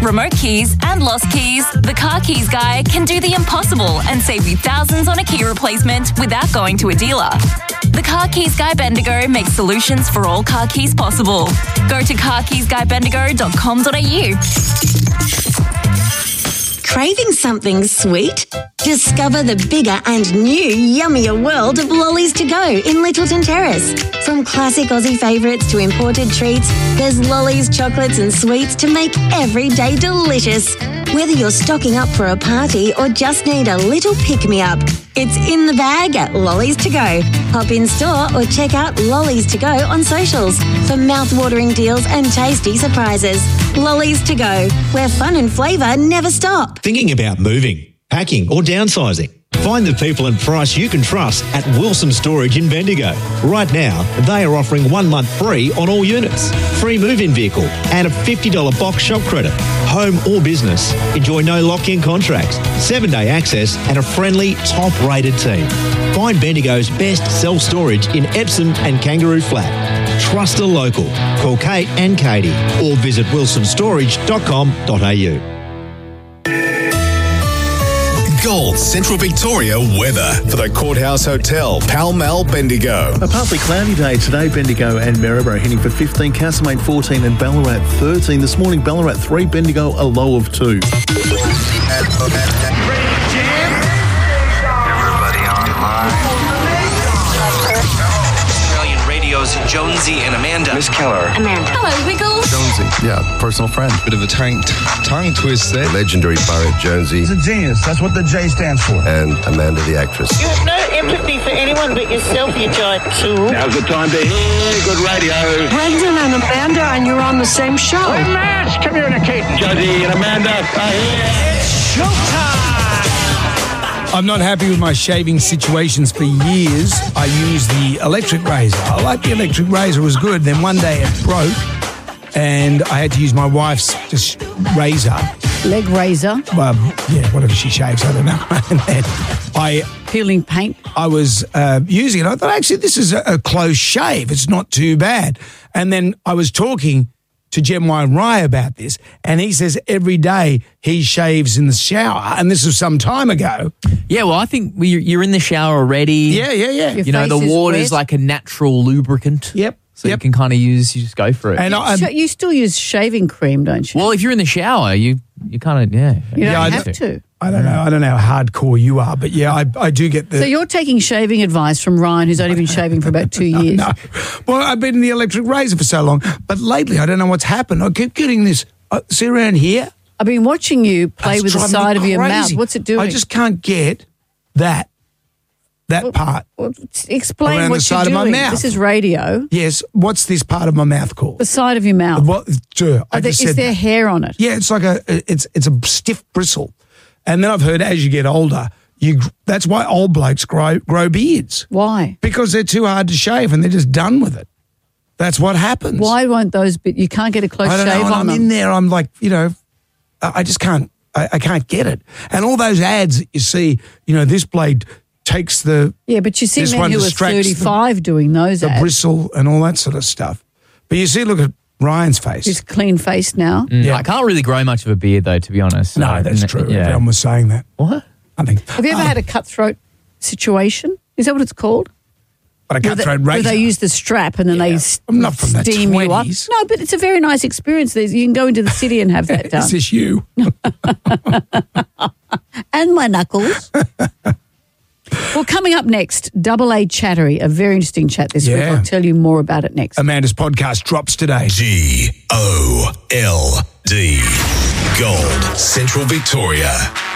remote keys, and lost keys, the Car Keys guy can do the impossible and save you thousands on a key replacement without going to a dealer. The Car Keys guy Bendigo makes solutions for all car keys possible. Go to carkeysguybendigo.com.au. Craving something sweet? Discover the bigger and new yummier world of Lollies to Go in Littleton Terrace. From classic Aussie favourites to imported treats, there's Lollies, chocolates and sweets to make every day delicious. Whether you're stocking up for a party or just need a little pick-me-up, it's in the bag at Lollies to Go. Hop in store or check out Lollies to Go on socials for mouth-watering deals and tasty surprises. Lollies to Go, where fun and flavour never stop. Thinking about moving, packing or downsizing? Find the people and price you can trust at Wilson Storage in Bendigo. Right now, they are offering 1 month free on all units, free move-in vehicle and a $50 box shop credit. Home or business, enjoy no lock-in contracts, 7-day access and a friendly, top-rated team. Find Bendigo's best self-storage in Epsom and Kangaroo Flat. Trust a local. Call Kate and Katie or visit wilsonstorage.com.au. Gold Central Victoria weather for the Courthouse Hotel, Pall Mall, Bendigo. A partly cloudy day today, Bendigo and Maryborough heading for 15, Castlemaine 14 and Ballarat 13. This morning, Ballarat 3, Bendigo a low of 2. Everybody online. Australian Radio's Jonesy and Amanda. Miss Keller. Amanda. Hello, Wiggles. Jonesy, yeah, personal friend. Bit of a tongue twist there. Legendary Barrett Jonesy. He's a genius. That's what the J stands for. And Amanda the actress. You have no empathy for anyone but yourself, you giant tool. Now's the time to hear good radio. Brendan and Amanda, and you're on the same show. We're mass communicating. Jonesy and Amanda are here. It's showtime. I'm not happy with my shaving situations for years. I use the electric razor. I like the electric razor, it was good. Then one day it broke and I had to use my wife's just razor. Leg razor? Well, yeah, whatever she shaves, I don't know. And then peeling paint. I was using it. I thought, actually, this is a close shave. It's not too bad. And then I was talking to Jem Rye about this, and he says every day he shaves in the shower, and this was some time ago. Yeah, well, I think you're in the shower already. Yeah. You know, the water's like a natural lubricant. Yep. So you can kind of you just go for it. And you still use shaving cream, don't you? Well, if you're in the shower, you kind of, You don't have to. I don't know. I don't know how hardcore you are, but yeah, I do get the... So you're taking shaving advice from Ryan, who's only been shaving for about 2 years. No. Well, I've been in the electric razor for so long, but lately I don't know what's happened. I keep getting this, see around here? I've been watching you play with the side of your mouth. What's it doing? I just can't get that part. Well, explain around what the side you're of doing. my mouth. This is radio. Yes. What's this part of my mouth called? The side of your mouth. What? Is there hair on it? Yeah, it's like it's a stiff bristle. And then I've heard as you get older, that's why old blokes grow beards. Why? Because they're too hard to shave and they're just done with it. That's what happens. Why won't those you can't get a close shave on them? I'm in there, I'm like, I just can't, I can't get it. And all those ads you see, this blade takes the... Yeah, but you see men who are 35 doing those ads. The bristle and all that sort of stuff. But you see, look at Ryan's face. He's clean faced now. Yeah. I can't really grow much of a beard, though, to be honest. No, that's true. Yeah. Everyone was saying that. What? I think. Have you ever had a cutthroat situation? Is that what it's called? But a cutthroat razor? Where they use the strap and then they I'm not from the steam 20s. you up. No, but it's a very nice experience. You can go into the city and have that done. Is this you? And my knuckles. Well, coming up next, Double A Chattery, a very interesting chat this week. I'll tell you more about it next. Amanda's podcast drops today. GOLD. Gold Central Victoria.